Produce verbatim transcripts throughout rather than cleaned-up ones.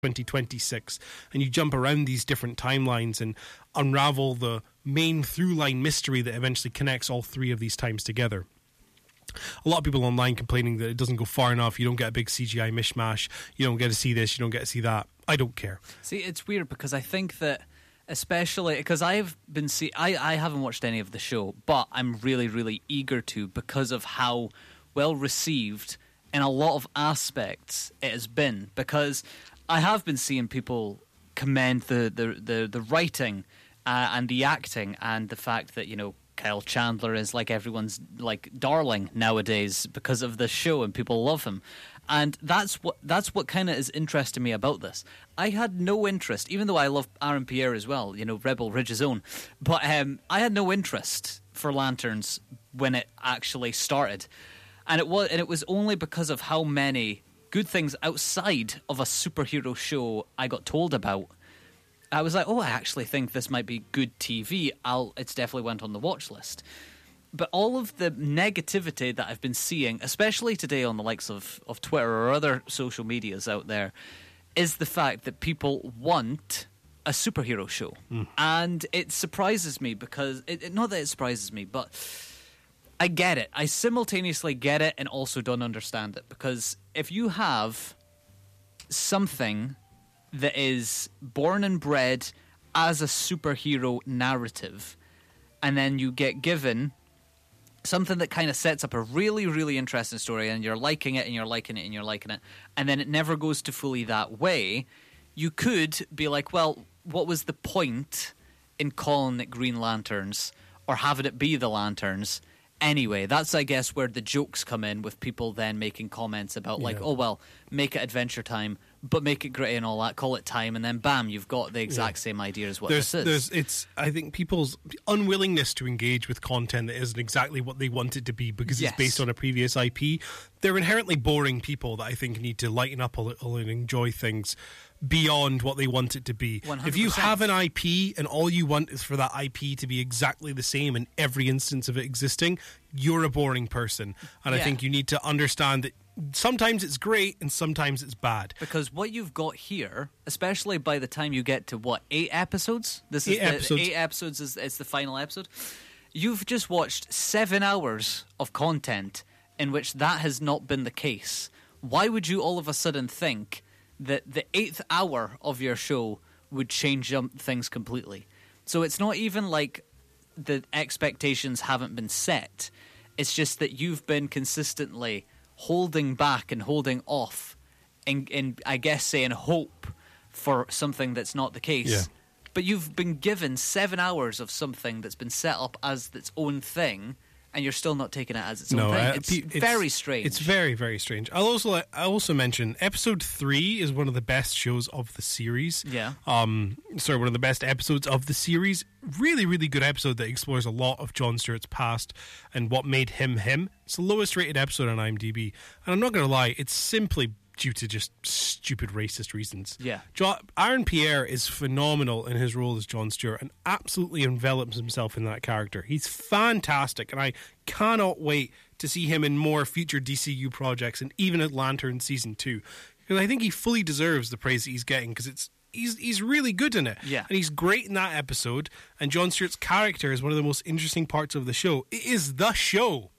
twenty twenty-six, and you jump around these different timelines and unravel the main through line mystery that eventually connects all three of these times together. A lot of people online complaining that it doesn't go far enough, you don't get a big C G I mishmash, you don't get to see this, you don't get to see that. I don't care. See, it's weird because I think that, especially because I've been see I, I haven't watched any of the show, but I'm really, really eager to because of how well received in a lot of aspects it has been. Because I have been seeing people commend the the the, the writing uh, and the acting and the fact that, you know, Kyle Chandler is like everyone's like darling nowadays because of this show and people love him. And that's what that's what kind of is interesting me about this. I had no interest, even though I love Aaron Pierre as well, you know, Rebel Ridge's own, but um, I had no interest for Lanterns when it actually started. And it was and it was only because of how many good things outside of a superhero show I got told about. I was like, oh, I actually think this might be good T V. I'll. It's definitely went on the watch list. But all of the negativity that I've been seeing, especially today on the likes of, of Twitter or other social medias out there, is the fact that people want a superhero show. Mm. And it surprises me because, it, it, not that it surprises me, but I get it. I simultaneously get it and also don't understand it. Because if you have something that is born and bred as a superhero narrative, and then you get given something that kind of sets up a really, really interesting story, and you're liking it, and you're liking it, and you're liking it, and then it never goes to fully that way, you could be like, well, what was the point in calling it Green Lanterns, or having it be the Lanterns? Anyway, that's, I guess, where the jokes come in with people then making comments about, like, yeah. oh, well, make it Adventure Time, but make it gritty and all that, call it Time, and then bam, you've got the exact yeah. same idea as what there's, this is. There's, it's, I think people's unwillingness to engage with content that isn't exactly what they want it to be because yes. it's based on a previous I P. They're inherently boring people that I think need to lighten up a little and enjoy things beyond what they want it to be. one hundred percent. If you have an I P and all you want is for that I P to be exactly the same in every instance of it existing, you're a boring person. And yeah. I think you need to understand that sometimes it's great and sometimes it's bad. Because what you've got here, especially by the time you get to, what, eight episodes? This is eight the, episodes. Eight episodes is, is the final episode. You've just watched seven hours of content in which that has not been the case. Why would you all of a sudden think that the eighth hour of your show would change um, things completely? So it's not even like the expectations haven't been set. It's just that you've been consistently holding back and holding off and, and I guess saying hope for something that's not the case. Yeah. But you've been given seven hours of something that's been set up as its own thing, and you're still not taking it as its no, own thing. Uh, it's, it's very strange. It's very, very strange. I'll also I also mention episode three is one of the best shows of the series. Yeah. Um. Sorry, one of the best episodes of the series. Really, really good episode that explores a lot of Jon Stewart's past and what made him him. It's the lowest rated episode on IMDb, and I'm not going to lie, it's simply due to just stupid racist reasons. Yeah. Jo- Aaron Pierre is phenomenal in his role as Jon Stewart and absolutely envelops himself in that character. He's fantastic, and I cannot wait to see him in more future D C U projects and even at Lantern Season two. Because I think he fully deserves the praise that he's getting because it's he's he's really good in it. Yeah. And he's great in that episode, and Jon Stewart's character is one of the most interesting parts of the show. It is the show.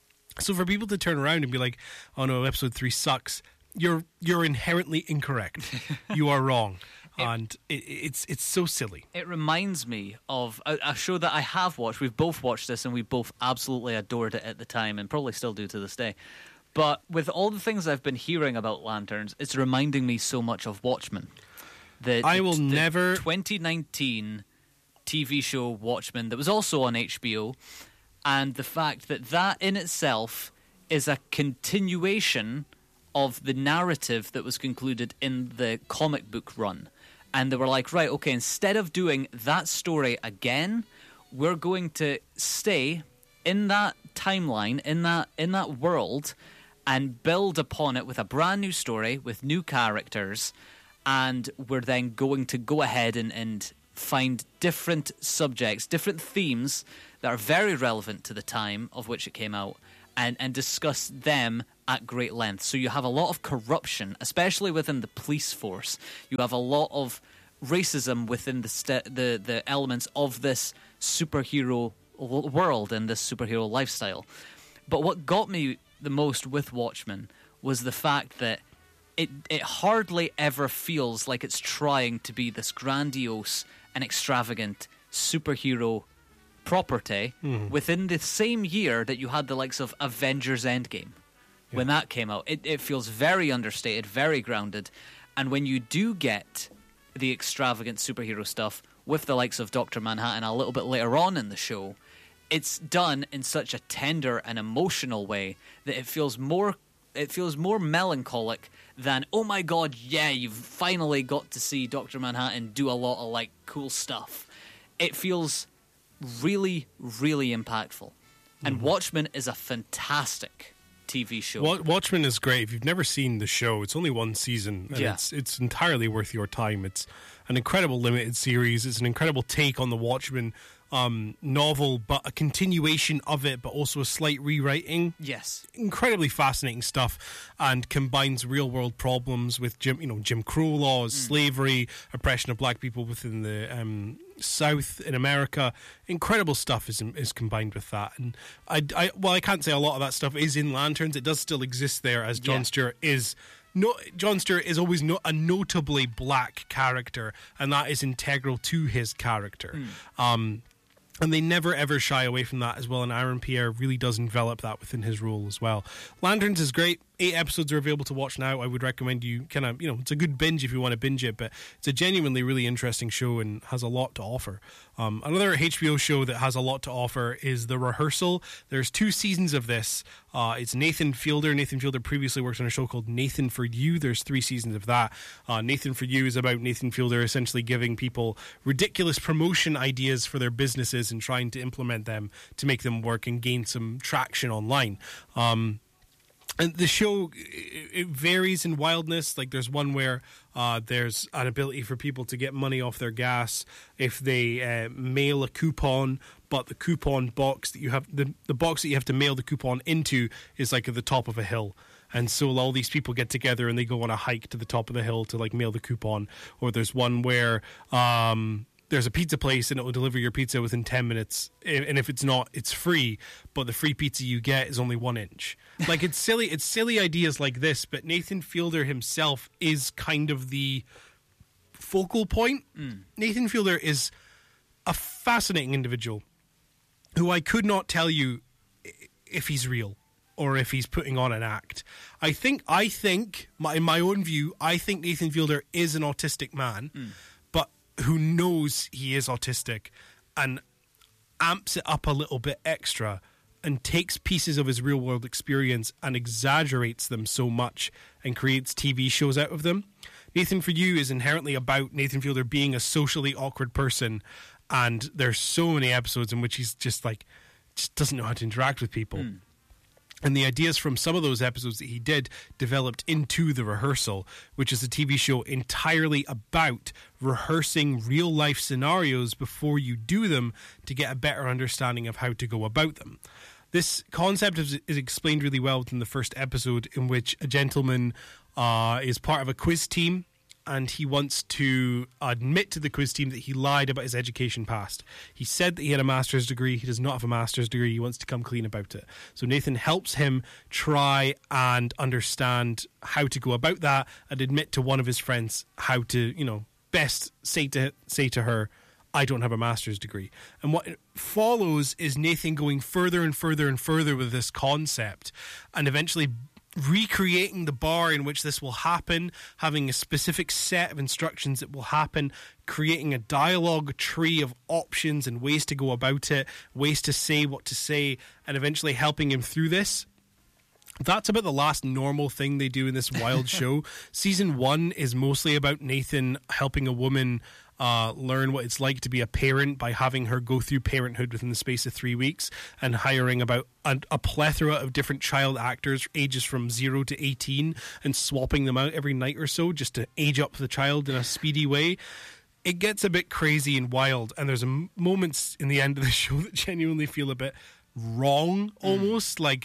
So for people to turn around and be like, oh no, episode three sucks, You're you're inherently incorrect. You are wrong, it, and it, it's it's so silly. It reminds me of a, a show that I have watched. We've both watched this, and we both absolutely adored it at the time, and probably still do to this day. But with all the things I've been hearing about Lanterns, it's reminding me so much of Watchmen. The, I will the, never twenty nineteen T V show Watchmen that was also on H B O, and the fact that that in itself is a continuation of the narrative that was concluded in the comic book run. And they were like, right, okay, instead of doing that story again, we're going to stay in that timeline, in that in that world, and build upon it with a brand new story, with new characters, and we're then going to go ahead and, and find different subjects, different themes that are very relevant to the time of which it came out, and, and discuss them at great length. So you have a lot of corruption, especially within the police force. You have a lot of racism within the st- the the elements of this superhero w- world and this superhero lifestyle. But what got me the most with Watchmen was the fact that it it hardly ever feels like it's trying to be this grandiose and extravagant superhero property mm. within the same year that you had the likes of Avengers Endgame. Yeah. When that came out, it, it feels very understated, very grounded. And when you do get the extravagant superhero stuff with the likes of Doctor Manhattan a little bit later on in the show, it's done in such a tender and emotional way that it feels more it feels more melancholic than, oh my god, yeah, you've finally got to see Doctor Manhattan do a lot of like cool stuff. It feels really, really impactful. And mm-hmm. Watchmen is a fantastic T V show. Watchmen is great. If you've never seen the show, it's only one season, and yeah. it's it's entirely worth your time. It's an incredible limited series. It's an incredible take on the Watchmen um, novel, but a continuation of it, but also a slight rewriting. Yes, incredibly fascinating stuff, and combines real world problems with Jim, you know, Jim Crow laws, mm. slavery, oppression of black people within the um, South in America. Incredible stuff is is combined with that, and I, I well, I can't say a lot of that stuff is in Lanterns. It does still exist there, as John yeah. Stewart is. No, John Stewart is always no, a notably black character, and that is integral to his character. Mm. Um, and they never ever shy away from that as well. And Aaron Pierre really does envelop that within his role as well. Lanterns is great. Eight episodes are available to watch now. I would recommend you kind of, you know, it's a good binge if you want to binge it, but it's a genuinely really interesting show and has a lot to offer. Um, another H B O show that has a lot to offer is The Rehearsal. There's two seasons of this. Uh, it's Nathan Fielder. Nathan Fielder previously worked on a show called Nathan For You. There's three seasons of that. Uh, Nathan For You is about Nathan Fielder essentially giving people ridiculous promotion ideas for their businesses and trying to implement them to make them work and gain some traction online. Um, And the show, it varies in wildness. Like there's one where uh, there's an ability for people to get money off their gas if they uh, mail a coupon, but the coupon box that you have, the, the box that you have to mail the coupon into is like at the top of a hill. And so all these people get together and they go on a hike to the top of the hill to like mail the coupon. Or there's one where um, there's a pizza place and it will deliver your pizza within ten minutes. And if it's not, it's free. But the free pizza you get is only one inch. Like it's silly. It's silly ideas like this. But Nathan Fielder himself is kind of the focal point. Mm. Nathan Fielder is a fascinating individual who I could not tell you if he's real or if he's putting on an act. I think, I think, my, in my own view, I think Nathan Fielder is an autistic man. Mm. Who knows he is autistic and amps it up a little bit extra and takes pieces of his real world experience and exaggerates them so much and creates T V shows out of them. Nathan For You is inherently about Nathan Fielder being a socially awkward person, and there's so many episodes in which he's just like just doesn't know how to interact with people. Mm. And the ideas from some of those episodes that he did developed into The Rehearsal, which is a T V show entirely about rehearsing real-life scenarios before you do them to get a better understanding of how to go about them. This concept is, is explained really well within the first episode, in which a gentleman uh, is part of a quiz team, and he wants to admit to the quiz team that he lied about his education past. He said that he had a master's degree. He does not have a master's degree. He wants to come clean about it. So Nathan helps him try and understand how to go about that and admit to one of his friends how to, you know, best say to say to her, I don't have a master's degree. And what follows is Nathan going further and further and further with this concept and eventually recreating the bar in which this will happen, having a specific set of instructions that will happen, creating a dialogue tree of options and ways to go about it, ways to say what to say, and eventually helping him through this. That's about the last normal thing they do in this wild show. Season one is mostly about Nathan helping a woman Uh, learn what it's like to be a parent by having her go through parenthood within the space of three weeks and hiring about a, a plethora of different child actors, ages from zero to eighteen, and swapping them out every night or so just to age up the child in a speedy way. It gets a bit crazy and wild, and there's a, moments in the end of the show that genuinely feel a bit wrong, almost. Mm. Like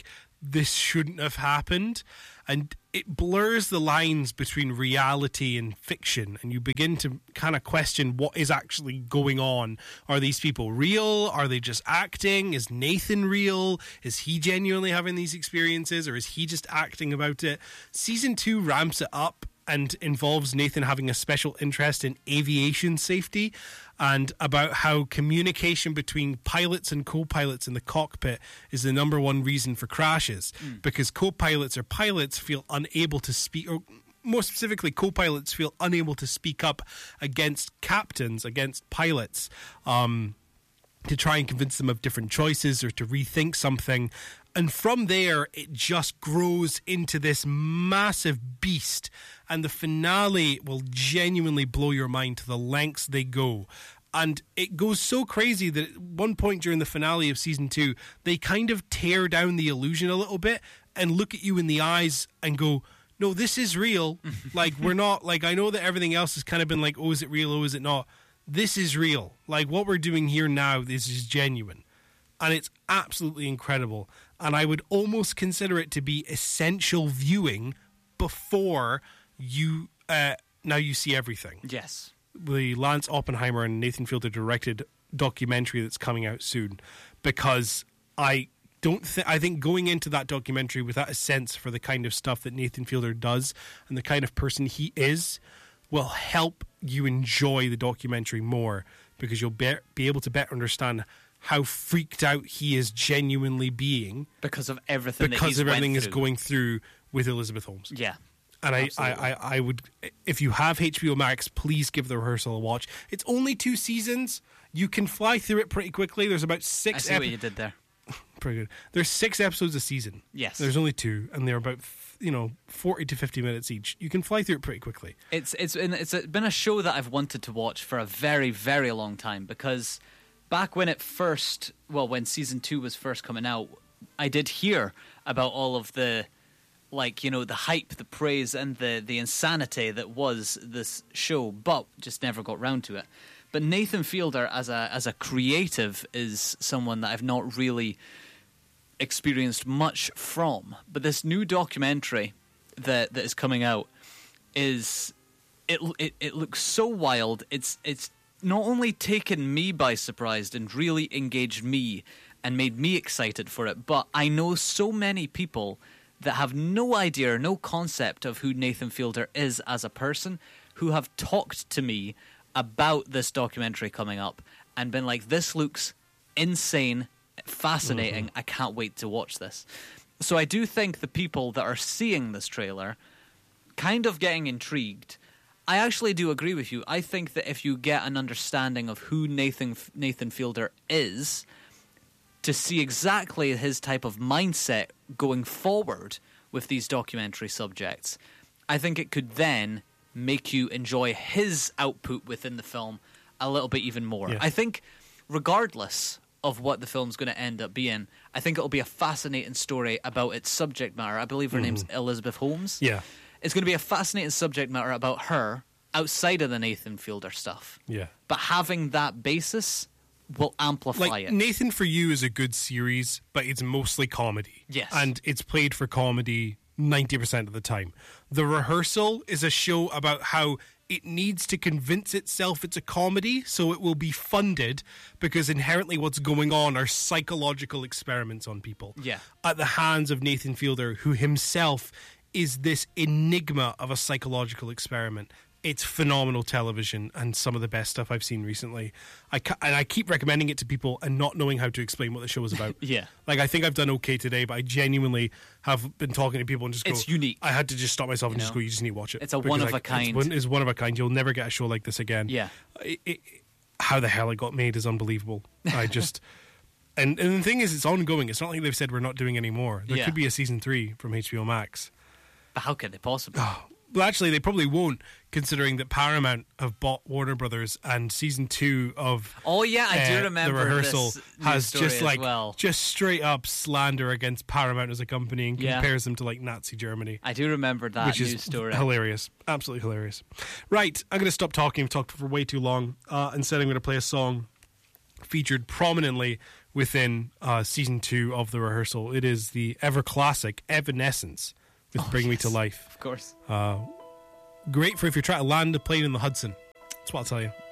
this shouldn't have happened. And it blurs the lines between reality and fiction, and you begin to kind of question what is actually going on. Are these people real? Are they just acting? Is Nathan real? Is he genuinely having these experiences, or is he just acting about it? Season two ramps it up and involves Nathan having a special interest in aviation safety and about how communication between pilots and co-pilots in the cockpit is the number one reason for crashes, mm. because co-pilots or pilots feel unable to speak, or more specifically, co-pilots feel unable to speak up against captains, against pilots, um, to try and convince them of different choices or to rethink something. And from there, it just grows into this massive beast. And the finale will genuinely blow your mind to the lengths they go. And it goes so crazy that at one point during the finale of season two, they kind of tear down the illusion a little bit and look at you in the eyes and go, no, this is real. Like, we're not, like, I know that everything else has kind of been like, oh, is it real? Oh, is it not? This is real. Like, what we're doing here now, this is genuine. And it's absolutely incredible. And I would almost consider it to be essential viewing before you uh, now you see everything. Yes. The Lance Oppenheimer and Nathan Fielder directed documentary that's coming out soon, because I don't think I think going into that documentary without a sense for the kind of stuff that Nathan Fielder does and the kind of person he is will help you enjoy the documentary more, because you'll be, be able to better understand how freaked out he is genuinely being because of everything because that he's of everything went is going through with Elizabeth Holmes. Yeah. And I, I, I, I would, if you have H B O Max, please give The Rehearsal a watch. It's only two seasons. You can fly through it pretty quickly. There's about six. I see epi- what you did there. Pretty good. There's six episodes a season. Yes. There's only two, and they're about, you know, forty to fifty minutes each. You can fly through it pretty quickly. It's it's it's been a show that I've wanted to watch for a very, very long time, because back when it first, well, when season two was first coming out, I did hear about all of the, like, you know, the hype, the praise, and the, the insanity that was this show, but just never got round to it. But Nathan Fielder, as a as a creative, is someone that I've not really experienced much from. But this new documentary that that is coming out is it it, it looks so wild. It's it's not only taken me by surprise and really engaged me and made me excited for it, but I know so many people that have no idea, no concept of who Nathan Fielder is as a person, who have talked to me about this documentary coming up and been like, this looks insane, fascinating, mm-hmm. I can't wait to watch this. So I do think the people that are seeing this trailer kind of getting intrigued. I actually do agree with you. I think that if you get an understanding of who Nathan Nathan Fielder is, to see exactly his type of mindset going forward with these documentary subjects, I think it could then make you enjoy his output within the film a little bit even more. Yeah. I think regardless of what the film's going to end up being, I think it'll be a fascinating story about its subject matter. I believe her mm-hmm. name's Elizabeth Holmes. Yeah. It's going to be a fascinating subject matter about her outside of the Nathan Fielder stuff. Yeah. But having that basis will amplify like, it. Nathan For You is a good series, but it's mostly comedy. Yes. And it's played for comedy ninety percent of the time. The Rehearsal is a show about how it needs to convince itself it's a comedy, so it will be funded, because inherently what's going on are psychological experiments on people. Yeah. At the hands of Nathan Fielder, who himself is this enigma of a psychological experiment. It's phenomenal television and some of the best stuff I've seen recently. I ca- and I keep recommending it to people and not knowing how to explain what the show is about. Yeah. Like, I think I've done okay today, but I genuinely have been talking to people and just go... It's unique. I had to just stop myself and You just know? go, you just need to watch it. It's a one-of-a-kind. It's, one, it's one of a kind. You'll never get a show like this again. Yeah. It, it, how the hell it got made is unbelievable. I just... And, and the thing is, it's ongoing. It's not like they've said we're not doing any more. There Yeah. could be a season three from H B O Max. But how could they possibly? Oh, well, actually, they probably won't, considering that Paramount have bought Warner Brothers, and season two of Oh yeah, I do uh, remember The Rehearsal this news has story just as like well. just straight up slander against Paramount as a company and Yeah. compares them to like Nazi Germany. I do remember that Which news is story. hilarious, absolutely hilarious. Right, I'm going to stop talking. I've talked for way too long. Uh, instead, I'm going to play a song featured prominently within uh, season two of The Rehearsal. It is the ever classic Evanescence with Oh, Bring Me yes, to Life. Of course. Great for if you're trying to land a plane in the Hudson. That's what I'll tell you.